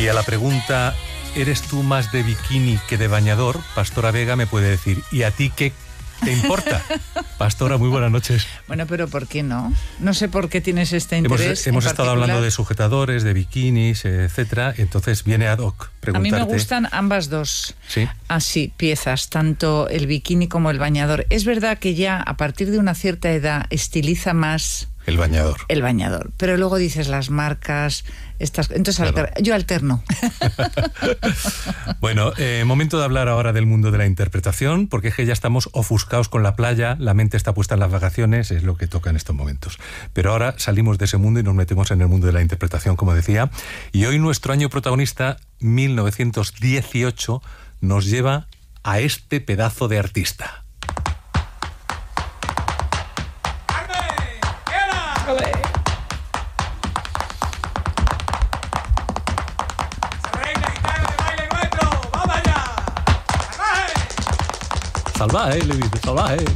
Y a la pregunta, ¿eres tú más de bikini que de bañador? Pastora Vega me puede decir, ¿y a ti qué te importa? Pastora, muy buenas noches. Bueno, pero ¿por qué no? No sé por qué tienes este interés. Hemos estado hablando de sujetadores, de bikinis, etcétera. Entonces viene ad hoc preguntarte. A mí me gustan ambas dos. ¿Sí? Así, piezas, tanto el bikini como el bañador. Es verdad que ya a partir de una cierta edad estiliza más el bañador. El bañador. Pero luego dices las marcas, entonces claro. Yo alterno. Bueno, momento de hablar ahora del mundo de la interpretación, porque es que ya estamos ofuscados con la playa, la mente está puesta en las vacaciones, es lo que toca en estos momentos. Pero ahora salimos de ese mundo y nos metemos en el mundo de la interpretación, como decía. Y hoy nuestro año protagonista, 1918, nos lleva a este pedazo de artista. Salvaje, le dice, salvaje.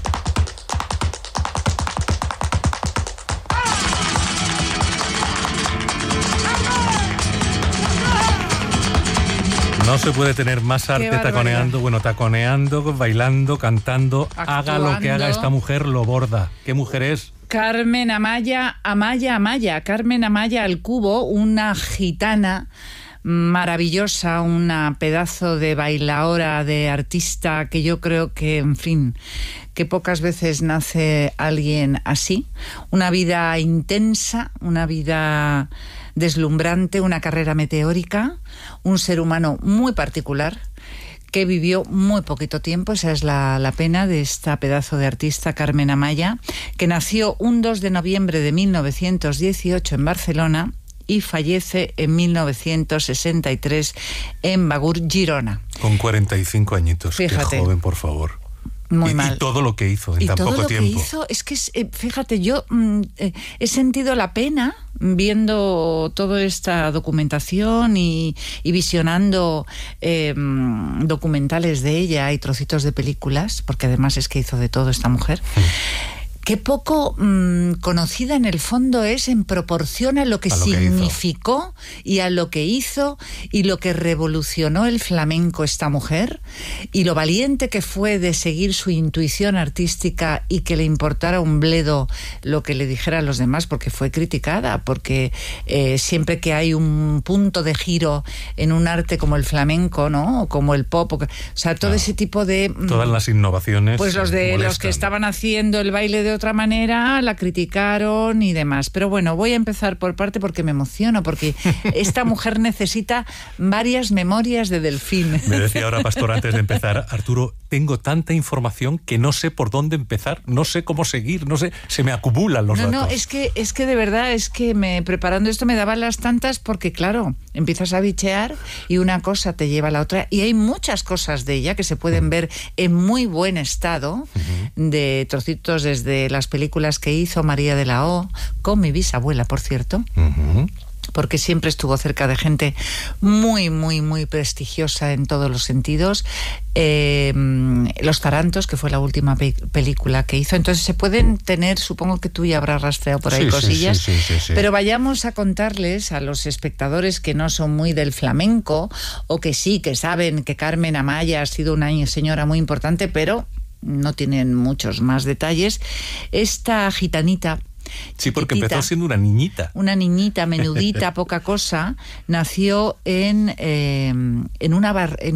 No se puede tener más arte taconeando, bailando, cantando. Actuando. Haga lo que haga esta mujer, lo borda. ¿Qué mujer es? Carmen Amaya. Carmen Amaya al Cubo, una gitana maravillosa, una pedazo de bailaora, de artista, que yo creo que, en fin, que pocas veces nace alguien así. Una vida intensa, una vida deslumbrante, una carrera meteórica, un ser humano muy particular que vivió muy poquito tiempo. Esa es la pena de esta pedazo de artista, Carmen Amaya, que nació un 2 de noviembre de 1918 en Barcelona y fallece en 1963 en Begur, Girona. Con 45 añitos. Fíjate. Qué joven, por favor. Muy mal. Y todo lo que hizo en tan poco tiempo. Y todo lo que hizo, es que, fíjate, yo he sentido la pena viendo toda esta documentación y visionando documentales de ella y trocitos de películas, porque además es que hizo de todo esta mujer. Qué poco conocida en el fondo es en proporción a lo que significó y a lo que hizo y lo que revolucionó el flamenco esta mujer, y lo valiente que fue de seguir su intuición artística y que le importara un bledo lo que le dijera a los demás, porque fue criticada, porque siempre que hay un punto de giro en un arte como el flamenco, ¿no? O como el pop, o sea, todo ese tipo de... Todas las innovaciones pues los que estaban haciendo el baile de otra manera la criticaron y demás. Pero bueno, voy a empezar por parte porque me emociono, porque esta mujer necesita varias memorias de delfín. Me decía ahora, Pastor, antes de empezar, Arturo, tengo tanta información que no sé por dónde empezar, no sé cómo seguir, no sé, se me acumulan los datos. No, es que de verdad, es que preparando esto me daban las tantas, porque claro, empiezas a bichear y una cosa te lleva a la otra, y hay muchas cosas de ella que se pueden ver en muy buen estado, de trocitos desde las películas que hizo María de la O, con mi bisabuela, por cierto, porque siempre estuvo cerca de gente muy, muy, muy prestigiosa en todos los sentidos. Los Tarantos, que fue la última película que hizo. Entonces se pueden tener, supongo que tú ya habrás rastreado por ahí cosillas, sí. Pero vayamos a contarles a los espectadores que no son muy del flamenco, o que sí, que saben que Carmen Amaya ha sido una señora muy importante, pero no tienen muchos más detalles. Esta gitanita, sí, porque empezó siendo una niñita. Una niñita menudita, poca cosa. Nació en